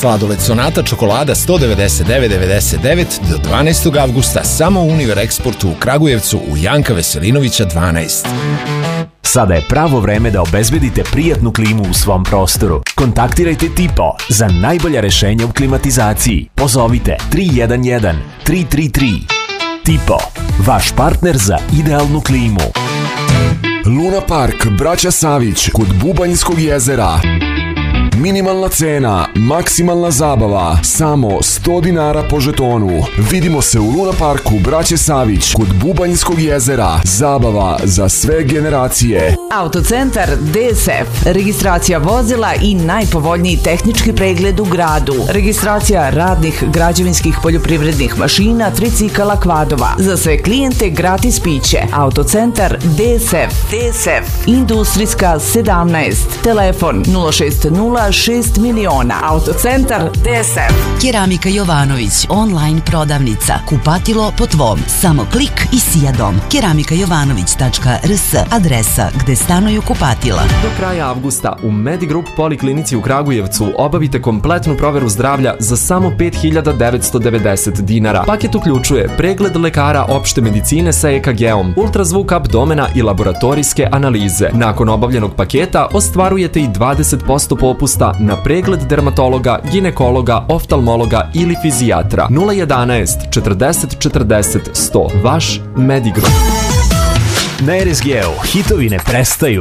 Sladoled Sonata čokolada 199,99 do 12. avgusta samo u Univer Eksportu u Kragujevcu u Janka Veselinovića 12. Sada je pravo vreme da obezbedite prijatnu klimu u svom prostoru. Kontaktirajte Tipo za najbolja rešenja u klimatizaciji. Pozovite 311 333. Tipo, vaš partner za idealnu klimu. Luna Park, braća Savić, kod Bubanjskog jezera. Minimalna cena, maksimalna zabava, samo 100 dinara po žetonu. Vidimo se u Luna Parku, braće Savić, kod Bubanjskog jezera. Zabava za sve generacije. Autocentar DSF. Registracija vozila i najpovoljniji tehnički pregled u gradu. Registracija radnih, građevinskih, poljoprivrednih mašina, tricikala, kvadova. Za sve klijente gratis piće. Autocentar DSF. DSF. Industrijska 17. Telefon 060 6 miliona. Autocentar DSF. Keramika Jovanović, online prodavnica. Kupatilo po tvom. Samo klik i sijadom. keramikajovanović.rs, adresa gde stanuju kupatila. Do kraja avgusta u Medigroup Poliklinici u Kragujevcu obavite kompletnu proveru zdravlja za samo 5.990 dinara. Paket uključuje pregled lekara opšte medicine sa EKG-om, ultrazvuk abdomena i laboratorijske analize. Nakon obavljenog paketa ostvarujete i 20% popusta na pregled dermatologa, ginekologa, oftalmologa ili fizijatra. 011 40 40 100. Vaš Medigroup. Na RSG-u hitovi ne prestaju.